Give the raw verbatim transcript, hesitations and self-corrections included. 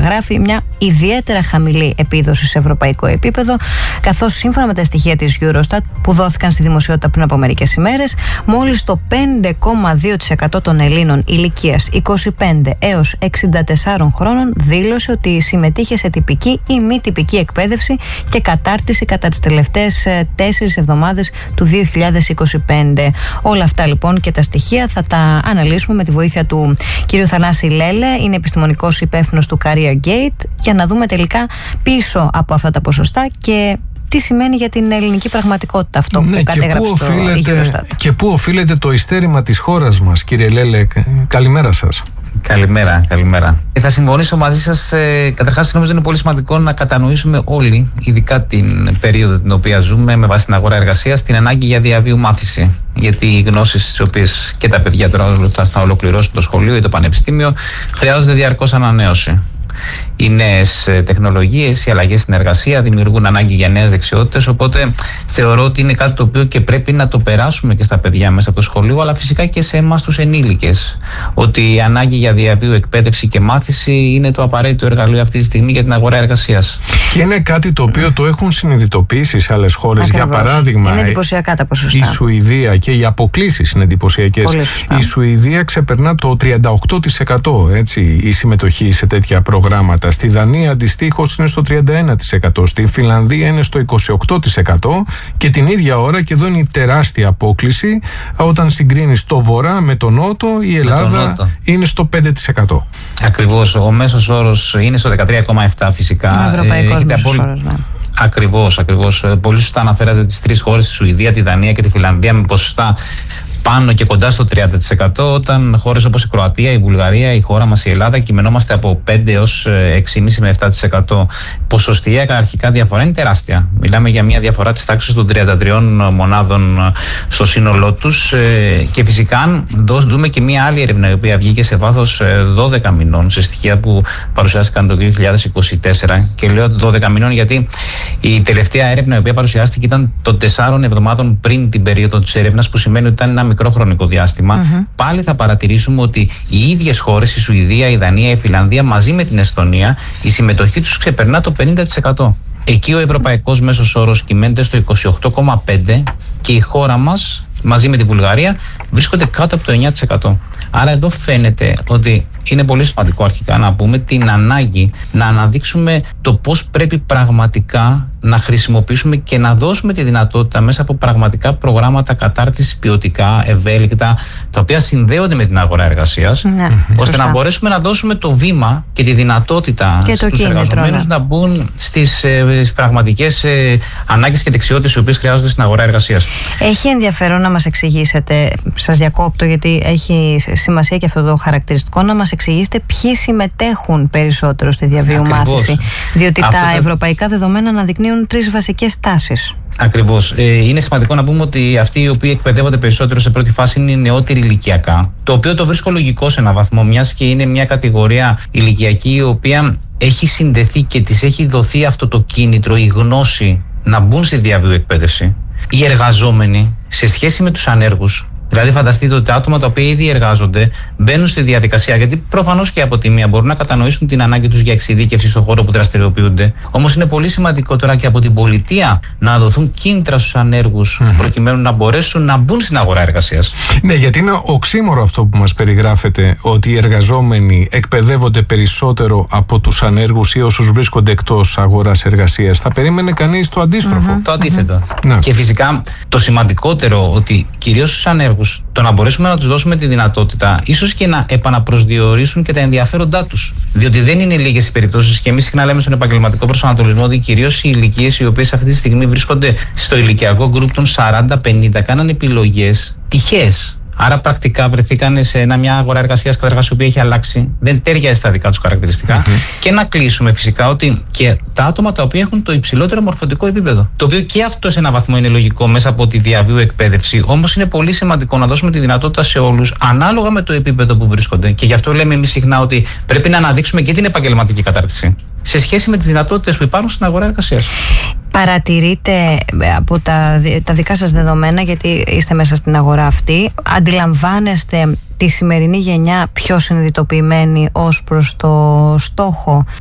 καταγράφει μια ιδιαίτερα χαμηλή επίδοση σε ευρωπαϊκό επίπεδο, καθώς σύμφωνα με τα στοιχεία της Eurostat που δόθηκαν στη δημοσιότητα πριν από μερικές ημέρες, μόλις το πέντε κόμμα δύο τοις εκατό των Ελλήνων ηλικίας είκοσι πέντε έως εξήντα τεσσάρων χρόνων δήλωσε ότι συμμετείχε σε τυπική ή μη τυπική εκπαίδευση και κατάρτιση κατά τις τελευταίες τέσσερις εβδομάδες του δύο χιλιάδες είκοσι πέντε. Όλα αυτά λοιπόν και τα στοιχεία θα τα αναλύσουμε με τη βοήθεια του κ. Θανάση Λέλε, είναι επιστημονικός υπεύθυνος του Career Gate, για να δούμε τελικά πίσω από αυτά τα ποσοστά και τι σημαίνει για την ελληνική πραγματικότητα αυτό που ναι, κατέγραψε το Eurostat. Και πού οφείλεται το υστέρημα της χώρας μας, κύριε Λέλε? Καλημέρα σας. Καλημέρα, καλημέρα. Ε, θα συμφωνήσω μαζί σας. Ε, καταρχάς, νομίζω είναι πολύ σημαντικό να κατανοήσουμε όλοι, ειδικά την περίοδο την οποία ζούμε, με βάση την αγορά εργασίας, την ανάγκη για διαβίου μάθηση. Γιατί οι γνώσεις τις οποίες και τα παιδιά τώρα θα ολοκληρώσουν το σχολείο ή το πανεπιστήμιο χρειάζονται διαρκώς ανανέωση. Οι νέες τεχνολογίες, οι αλλαγές στην εργασία δημιουργούν ανάγκη για νέες δεξιότητες. Οπότε θεωρώ ότι είναι κάτι το οποίο και πρέπει να το περάσουμε και στα παιδιά μέσα από το σχολείο, αλλά φυσικά και σε εμάς τους ενήλικες. Ότι η ανάγκη για διαβίου εκπαίδευση και μάθηση είναι το απαραίτητο εργαλείο αυτή τη στιγμή για την αγορά εργασίας. Και είναι κάτι το οποίο το έχουν συνειδητοποιήσει σε άλλες χώρες. Ακριβώς. Για παράδειγμα, είναι εντυπωσιακά τα ποσοστά. Η Σουηδία, και οι αποκλίσεις είναι εντυπωσιακές. Η Σουηδία ξεπερνά το τριάντα οκτώ τοις εκατό έτσι, η συμμετοχή σε τέτοια προγράμματα. Στη Δανία αντιστοίχως είναι στο τριάντα ένα τοις εκατό, στη Φινλανδία είναι στο είκοσι οκτώ τοις εκατό και την ίδια ώρα, και εδώ είναι η τεράστια απόκλιση, όταν συγκρίνεις το βορρά με τον νότο, η Ελλάδα νότο. είναι στο πέντε τοις εκατό. Ακριβώς, ο μέσος όρος είναι στο δεκατρία κόμμα επτά φυσικά. Ο ευρωπαϊκός ε, μέσος όρος, ναι. Ακριβώς, ακριβώς. Πολύ σωστά αναφέρατε τις τρεις χώρες, τη Σουηδία, τη Δανία και τη Φινλανδία, με ποσοστά πάνω και κοντά στο τριάντα τοις εκατό, όταν χώρες όπως η Κροατία, η Βουλγαρία, η χώρα μας η Ελλάδα κειμενόμαστε από πέντε έως έξι κόμμα πέντε με επτά τοις εκατό. Ποσοστιαία αρχικά διαφορά είναι τεράστια. Μιλάμε για μια διαφορά της τάξης των τριάντα τριών μονάδων στο σύνολό τους, και φυσικά αν δούμε και μια άλλη έρευνα η οποία βγήκε σε βάθος δώδεκα μηνών, σε στοιχεία που παρουσιάστηκαν το δύο χιλιάδες είκοσι τέσσερα, και λέω δώδεκα μηνών γιατί η τελευταία έρευνα η οποία παρουσιάστηκε ήταν των τεσσάρων εβδομάδων πριν την περίοδο της έρευνας, που σημαίνει ότι ήταν ένα μικρό χρονικό διάστημα. Mm-hmm. Πάλι θα παρατηρήσουμε ότι οι ίδιες χώρες, η Σουηδία, η Δανία, η Φινλανδία μαζί με την Εστονία, η συμμετοχή τους ξεπερνά το πενήντα τοις εκατό. Εκεί ο ευρωπαϊκός μέσος όρος κυμαίνεται στο είκοσι οκτώ κόμμα πέντε και η χώρα μας μαζί με τη Βουλγαρία βρίσκονται κάτω από το εννιά τοις εκατό. Άρα εδώ φαίνεται ότι είναι πολύ σημαντικό αρχικά να πούμε την ανάγκη να αναδείξουμε το πώς πρέπει πραγματικά να χρησιμοποιήσουμε και να δώσουμε τη δυνατότητα μέσα από πραγματικά προγράμματα κατάρτισης ποιοτικά, ευέλικτα, τα οποία συνδέονται με την αγορά εργασίας, ναι, ώστε σωστά. να μπορέσουμε να δώσουμε το βήμα και τη δυνατότητα και στους εργαζομένους ναι. να μπουν στις, ε, στις πραγματικές ε, ανάγκες και δεξιότητες οι οποίες χρειάζονται στην αγορά εργασίας. Έχει ενδιαφέρον να μας εξηγήσετε, σας διακόπτω γιατί έχει σημασία και αυτό το χαρακτηριστικό, να μας εξηγήσετε ποιοι συμμετέχουν περισσότερο στη διαβίου μάθηση, διότι αυτό τα θα... ευρωπαϊκά δεδομένα αναδεικνύουν τρεις βασικές τάσεις. Ακριβώς. Ε, είναι σημαντικό να πούμε ότι αυτοί οι οποίοι εκπαιδεύονται περισσότερο σε πρώτη φάση είναι οι νεότεροι ηλικιακά, το οποίο το βρίσκω λογικό σε έναν βαθμό, μιας και είναι μια κατηγορία ηλικιακή η οποία έχει συνδεθεί και της έχει δοθεί αυτό το κίνητρο, η γνώση να μπουν στη διαβίου εκπαίδευση. Οι εργαζόμενοι σε σχέση με τους ανέργους, δηλαδή, φανταστείτε ότι τα άτομα τα οποία ήδη εργάζονται μπαίνουν στη διαδικασία, γιατί προφανώς και από τη μία μπορούν να κατανοήσουν την ανάγκη τους για εξειδίκευση στον χώρο που δραστηριοποιούνται. Όμως είναι πολύ σημαντικό τώρα και από την πολιτεία να δοθούν κίνητρα στους ανέργους, mm-hmm. προκειμένου να μπορέσουν να μπουν στην αγορά εργασίας. Ναι, γιατί είναι οξύμορο αυτό που μας περιγράφεται, ότι οι εργαζόμενοι εκπαιδεύονται περισσότερο από τους ανέργους ή όσους βρίσκονται εκτός αγοράς εργασίας. Θα περίμενε κανείς το αντίστροφο. Mm-hmm. Το αντίθετο. Mm-hmm. Και φυσικά το σημαντικότερο, ότι κυρίως στους ανέργους το να μπορέσουμε να τους δώσουμε τη δυνατότητα ίσως και να επαναπροσδιορίσουν και τα ενδιαφέροντά τους. Διότι δεν είναι λίγες οι περιπτώσεις, και εμείς συχνά λέμε στον επαγγελματικό προσανατολισμό ότι κυρίως οι ηλικίες οι οποίες αυτή τη στιγμή βρίσκονται στο ηλικιακό γκρουπ των σαράντα πενήντα κάναν επιλογές τυχαίες. Άρα πρακτικά βρεθήκαν σε ένα, μια αγορά εργασίας καταρχάς η οποία έχει αλλάξει, δεν τέριαζε στα δικά τους χαρακτηριστικά. Mm-hmm. Και να κλείσουμε φυσικά ότι και τα άτομα τα οποία έχουν το υψηλότερο μορφωτικό επίπεδο. Το οποίο και αυτό σε ένα βαθμό είναι λογικό μέσα από τη διαβίου εκπαίδευση. Όμως είναι πολύ σημαντικό να δώσουμε τη δυνατότητα σε όλους ανάλογα με το επίπεδο που βρίσκονται. Και γι' αυτό λέμε εμείς συχνά ότι πρέπει να αναδείξουμε και την επαγγελματική κατάρτιση σε σχέση με τις δυνατότητες που υπάρχουν στην αγορά εργασίας. Παρατηρείτε από τα, τα δικά σας δεδομένα, γιατί είστε μέσα στην αγορά αυτή, αντιλαμβάνεστε τη σημερινή γενιά πιο συνειδητοποιημένη ως προς το στόχο